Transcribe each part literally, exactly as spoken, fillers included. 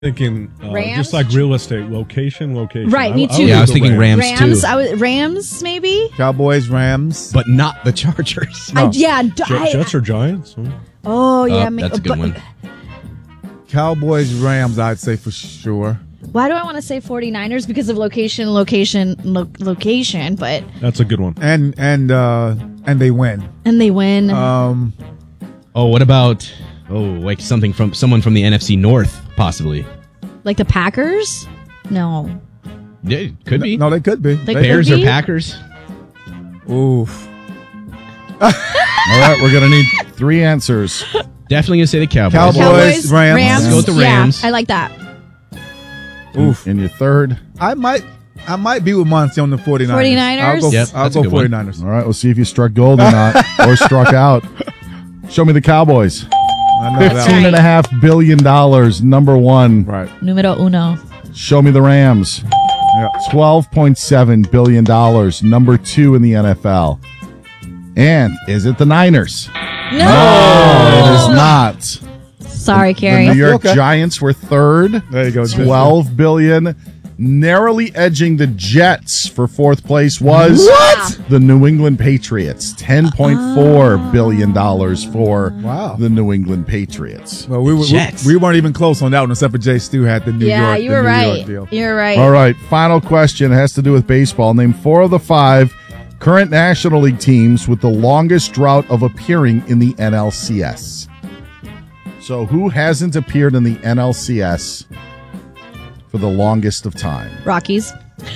Thinking uh, Rams? just like real estate, location, location. Right, I- me I too. would Yeah, I was go thinking Rams, Rams, too. I was, Rams, maybe? Cowboys, Rams. But not the Chargers. I, yeah. d- Jet- I- Jets or Giants? Hmm. oh, yeah. Oh, ma- that's a good but- one. Cowboys, Rams, I'd say for sure. Why do I want to say 49ers? Because of location, location, lo- location, but, That's a good one. And and uh and they win. and they win. Um Oh, what about oh, like something from someone from the N F C North, possibly? like the Packers? No. Yeah, it could be. No, they could be. They They- Bears could or be? Packers? Oof. All right, we're going to need three answers. Definitely gonna say the Cowboys. Cowboys. Cowboys, Rams. Rams. Let's go with the Rams. Yeah, I like that. Oof. And your third. I might I might be with Monty on the 49ers. 49ers? I'll go, Yep, I'll that's a go good one. 49ers. All right, we'll see if you struck gold or not, or struck out. Show me the Cowboys. I know that Fifteen one. and a half billion dollars, number one. Right. Numero uno. Show me the Rams. Yeah. Twelve point seven billion dollars, number two in the N F L. And is it the Niners? No. No, it is not. Sorry, The Carrie. New York Okay. Giants were third. There you go. Twelve billion. Narrowly edging the Jets for fourth place was What? the New England Patriots. Ten point four billion dollars for Wow. the New England Patriots. Well, we, were, we, Jets. we weren't even close on that one, except for Jay Stu had the New yeah, York. you the were New right. York deal. You were right. All right, final question has to do with baseball. Name four of the five current National League teams with the longest drought of appearing in the N L C S. So who hasn't appeared in the N L C S for the longest of time? Rockies.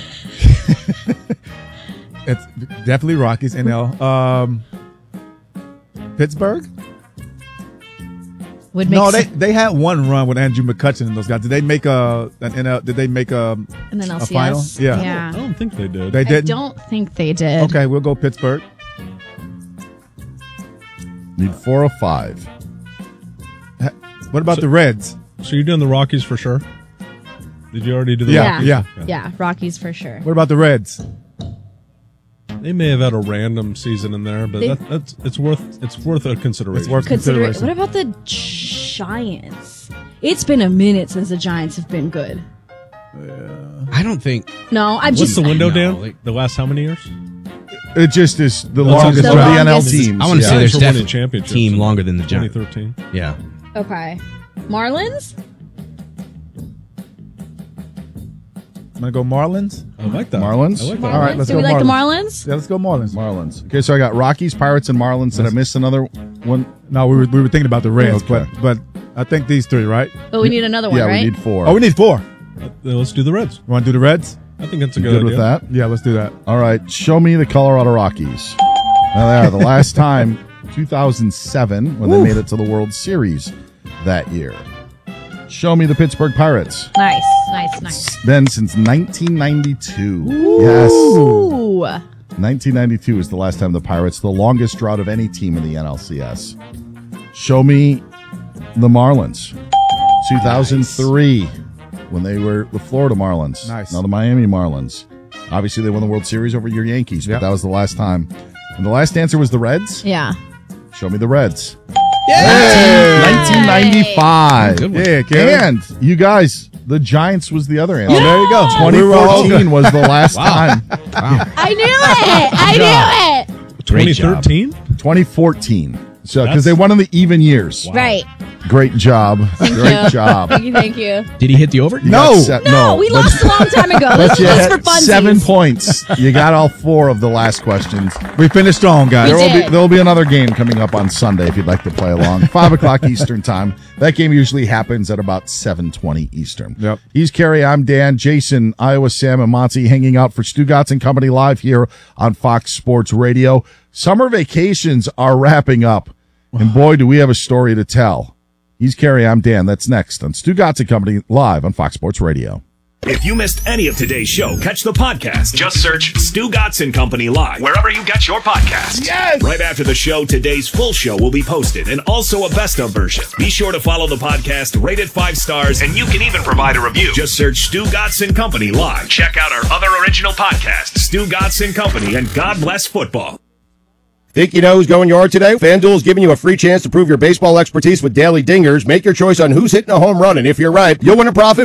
It's definitely Rockies. N L. Um, Pittsburgh. Would make No, they sense. they had one run with Andrew McCutcheon and those guys. Did they make a an N L? Did they make a And then L C S. a final? Yeah. Yeah. I don't think they did. They I didn't. don't think they did. Okay, we'll go Pittsburgh. Need four of five. What about the Reds? So you're doing the Rockies for sure? Did you already do the Yeah, Rockies? yeah. Yeah, Rockies for sure. What about the Reds? They may have had a random season in there, but They- that, that's it's worth it's worth a consideration. It's worth Consider it. consideration. What about the Giants? It's been a minute since the Giants have been good. I don't think. No, I'm What's just. the window, No, Dan? like- the last how many years? It just is the That's longest the of the N L longest. teams. I want to Yeah. say there's Giants were winning definitely championships team in longer than the twenty Giants. thirteen. Yeah. Okay. Marlins? I'm gonna go Marlins. I like that. Marlins? I like that. All right, let's Do go we like the Marlins. Marlins? Yeah, let's go Marlins. Marlins. Okay, so I got Rockies, Pirates, and Marlins. Did I miss another one? No, we were we were thinking about the Reds, Okay. but but I think these three, right? But we need another one, Yeah, right? we need four. Oh, we need four. Uh, let's do the Reds. You want to do the Reds? I think that's a You good, good idea. with that? Yeah, let's do that. All right, show me the Colorado Rockies. Now they are the last time, two thousand seven, when they made it to the World Series that year. Show me the Pittsburgh Pirates. Nice, nice, nice. Then since nineteen ninety-two. Yes. Ooh. nineteen ninety-two is the last time the Pirates, the longest drought of any team in the N L C S. Show me the Marlins. two thousand three, when they were the Florida Marlins. Nice. Now the Miami Marlins. Obviously, they won the World Series over your Yankees, but Yep. that was the last time. And the last answer was the Reds. Yeah. Show me the Reds. Yay! nineteen ninety-five. Good one. Yeah, Karen. And you guys, the Giants was the other answer. Oh, there you go. twenty We were all fourteen was the last Wow. time. Wow. I knew it! I knew it! Great twenty job. thirteen? twenty fourteen. So, because That's- they won in the even years. Right. Great job. Thank Great you. job. Thank you, thank you. Did he hit the over? You No. got se- No, we but- lost a long time ago. But This is you just had for funsies. seven points. You got all four of the last questions. We finished strong, guys. There We will be did. there will be another game coming up on Sunday if you'd like to play along. Five o'clock Eastern time. That game usually happens at about seven twenty Eastern. Yep. He's Kerry. I'm Dan. Jason, Iowa, Sam, and Monty hanging out for Stugatz and Company live here on Fox Sports Radio. Summer vacations are wrapping up, and boy, do we have a story to tell. He's Kerry. I'm Dan. That's next on Stugatz and Company live on Fox Sports Radio. If you missed any of today's show, catch the podcast. Just search Stu Gatz and Company Live wherever you get your podcasts. Yes! Right after the show, today's full show will be posted and also a best of version. Be sure to follow the podcast, rate it five stars, and you can even provide a review. Just search Stu Gatz and Company Live. Check out our other original podcasts, Stu Gatz and Company and God Bless Football. Think you know who's going yard today? FanDuel is giving you a free chance to prove your baseball expertise with daily dingers. Make your choice on who's hitting a home run, and if you're right, you'll win a profit